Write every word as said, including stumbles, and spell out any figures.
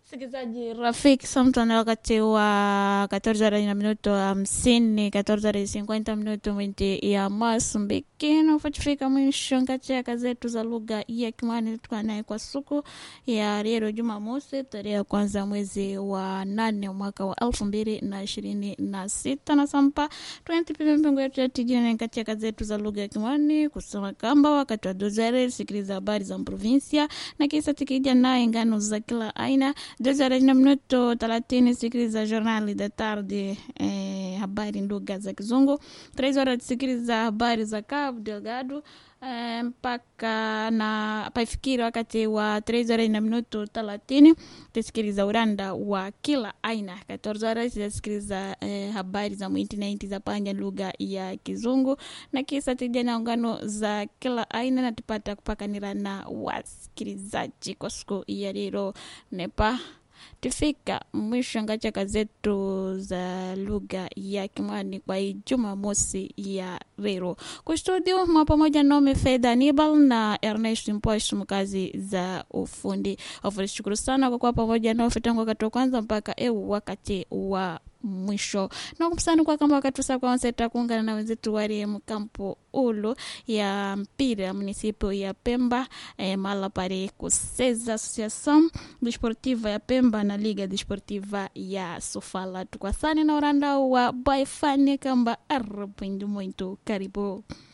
Msikilizaji rafiki, samtana wakati wa catorze horas na minuto hamsini, catorze horas cinquenta minuto mwinti ya Masumbiki. Na ufatifika mwisho ngati ya kazetu za lugha ya Kimani tukanaye kwa suku ya leo Jumamosi tarehe ya kwanza mwezi wa nane mwaka wa elfu mbili na ishirini na sita. Na sampa twenty pipi mpengo yetu ya tijini ngati ya kazetu za lugha ya Kimani kusema kamba wakati wa dozare sikiliza habari za provinsia na kisa tikija na ingano za kila aina. Dois horas na minuto thelathini sikiliza jornali da tarde, eh, habari lugha za Kizungu. Três horas sikiliza habari za Cabo Delgado, eh, mpaka na paifikiri wakati wa três horas na minuto thelathini tusikiliza uranda wa kila aina. quatorze horas tusikiliza eh, habari za mwinti na inti za panja lugha ya Kizungu na kisa tijana ungano za kila aina na tupata kupakanira na wasikilizaji kwa siku ya leo. Nepa tufika mwisho ngacha kazetu za lugha ya Kimani kwa Jumamosi ya leo. Kwa studio mwa pamoja nome Fedha Nibal na Ernest Mposh mkazi za ufundi. Shukuru sana kwa kuwa pamoja nao tangu wakati wa kwanza mpaka eu wakati wa mwisho. Na kumsani kwa kama wakati usa kwa onseta kuungana na wenzetu wari mkampo ulu ya mpira ya munisipo ya Pemba, eh, mala pare kuseza Associação Desportiva ya Pemba na Liga Desportiva ya Sofala. Tukwasani na uranda wa Baifani kamba arrapindu muito karibu.